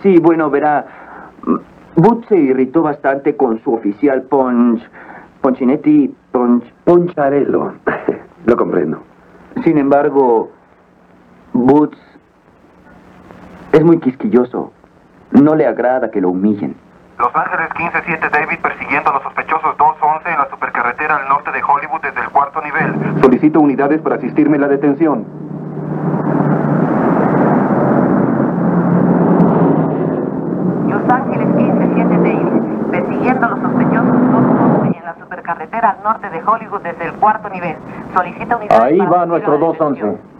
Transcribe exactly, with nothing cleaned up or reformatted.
Sí, bueno, verá. Boots se irritó bastante con su oficial Ponch... Ponchinetti... Ponch... Poncharello. Lo comprendo. Sin embargo, Boots es muy quisquilloso. No le agrada que lo humillen. Los Ángeles quince siete David persiguiendo a los sospechosos dos once en la supercarretera al norte de Hollywood desde el cuarto nivel. Solicito unidades para asistirme en la detención. Los Ángeles quince siete David persiguiendo a los sospechosos dos once en la supercarretera al norte de Hollywood desde el cuarto nivel. Solicita unidades Ahí para va asistir a nuestro la dos detención. once.